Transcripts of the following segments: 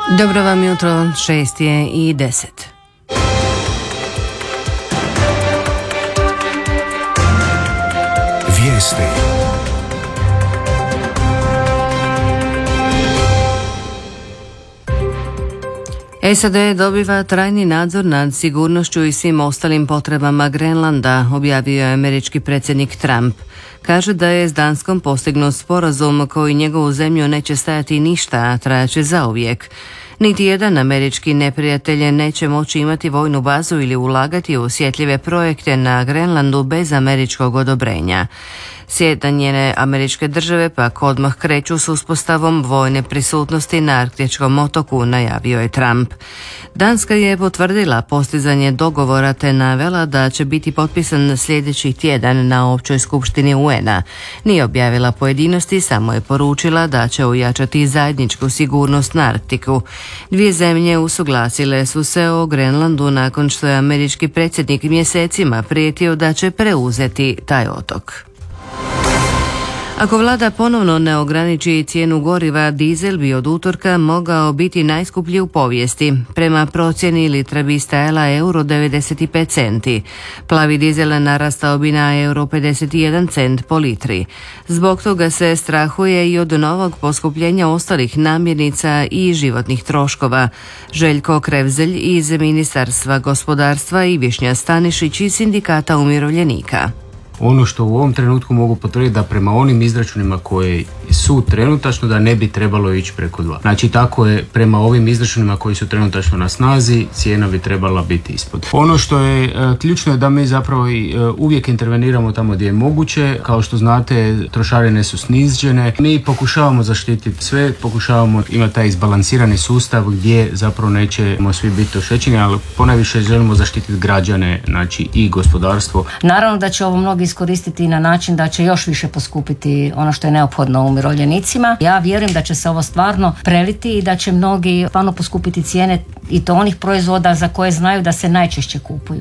Dobro vam jutro, 6:10. Vijesti. SAD dobiva trajni nadzor nad sigurnošću i svim ostalim potrebama Grenlanda, objavio je američki predsjednik Trump. Kaže da je s Danskom postignut sporazum koji njegovu zemlju neće stajati ništa, a trajaće zauvijek. Niti jedan američki neprijatelj neće moći imati vojnu bazu ili ulagati u osjetljive projekte na Grenlandu bez američkog odobrenja. Sjedinjene Američke Države pak odmah kreću s uspostavom vojne prisutnosti na arktičkom otoku, najavio je Trump. Danska je potvrdila postizanje dogovora te navela da će biti potpisan sljedeći tjedan na općoj skupštini UN-a. Nije objavila pojedinosti, samo je poručila da će ojačati zajedničku sigurnost na Arktiku. Dvije zemlje usuglasile su se o Grenlandu nakon što je američki predsjednik mjesecima prijetio da će preuzeti taj otok. Ako vlada ponovno ne ograniči cijenu goriva, dizel bi od utorka mogao biti najskuplji u povijesti. Prema procjeni litra bi stajala euro 95 centi. Plavi dizel narastao bi na euro 51 cent po litri. Zbog toga se strahuje i od novog poskupljenja ostalih namirnica i životnih troškova. Željko Krevzelj iz Ministarstva gospodarstva i Višnja Stanišić iz Sindikata umirovljenika. Ono što u ovom trenutku mogu potvrditi da prema onim izračunima koji su trenutačno da ne bi trebalo ići preko 2. Znači tako je prema ovim izračunima koji su trenutačno na snazi, cijena bi trebala biti ispod. Ono što je ključno je da mi zapravo uvijek interveniramo tamo gdje je moguće. Kao što znate, trošarine su snižene. Mi pokušavamo zaštititi sve, pokušavamo imati taj izbalansirani sustav gdje zapravo nećemo svi biti oštećeni, ali ponajviše želimo zaštititi građane, znači i gospodarstvo. Naravno da će ovo mnogi iskoristiti na način da će još više poskupiti ono što je neophodno umirovljenicima. Ja vjerujem da će se ovo stvarno preliti i da će mnogi stvarno poskupiti cijene i to onih proizvoda za koje znaju da se najčešće kupuju.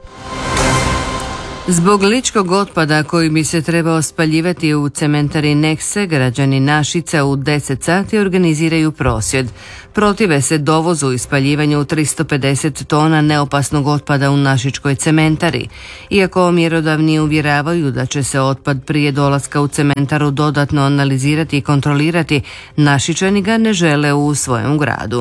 Zbog ličkog otpada koji bi se trebao spaljivati u cementari Nexe, građani Našica u 10 sati organiziraju prosvjed. Protive se dovozu i spaljivanju 350 tona neopasnog otpada u našičkoj cementari. Iako mjerodavni uvjeravaju da će se otpad prije dolaska u cementaru dodatno analizirati i kontrolirati, Našičani ga ne žele u svojem gradu.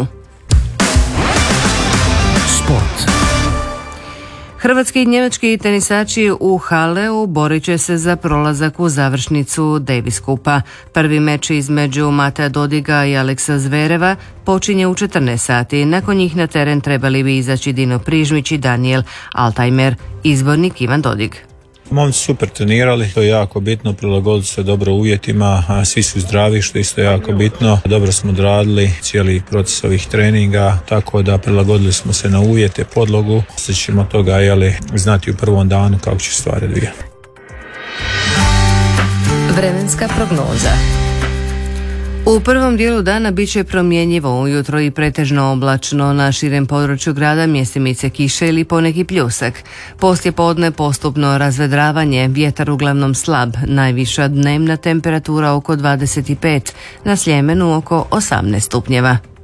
Sport. Hrvatski i njemački tenisači u Haleu borit će se za prolazak u završnicu Davis Kupa. Prvi meč između Matea Dodiga i Aleksa Zvereva počinje u 14 sati. Nakon njih na teren trebali bi izaći Dino Prižmić i Daniel Altajmer, izbornik Ivan Dodig. Momci super trenirali, to je jako bitno, prilagodili se dobro uvjetima, a svi su zdravi, što je isto jako bitno. Dobro smo odradili cijeli proces ovih treninga, tako da prilagodili smo se na uvjete, podlogu. Sad ćemo toga znati u prvom danu kako će stvari odvijati. Vremenska prognoza. U prvom dijelu dana bit će promjenjivo, ujutro i pretežno oblačno, na širem području grada mjestimice kiše ili poneki pljusak. Poslije podne postupno razvedravanje, vjetar uglavnom slab, najviša dnevna temperatura oko 25, na Sljemenu oko 18 stupnjeva.